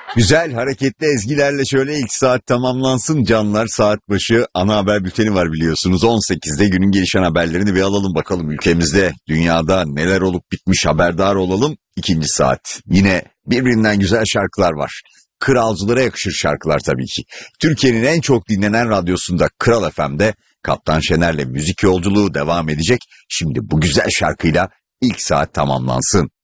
Güzel hareketli ezgilerle şöyle ilk saat tamamlansın canlar. Saat başı ana haber bülteni var biliyorsunuz. 18'de günün gelişen haberlerini bir alalım bakalım, ülkemizde dünyada neler olup bitmiş haberdar olalım. İkinci saat yine birbirinden güzel şarkılar var. Kralcılara yakışır şarkılar tabii ki. Türkiye'nin en çok dinlenen radyosunda Kral FM'de Kaptan Şener'le müzik yolculuğu devam edecek. Şimdi bu güzel şarkıyla ilk saat tamamlansın.